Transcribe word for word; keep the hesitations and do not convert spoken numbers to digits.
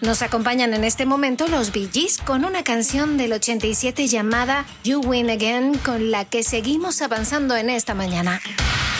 Nos acompañan en este momento los Bee Gees con una canción del ochenta y siete llamada You Win Again, con la que seguimos avanzando en esta mañana.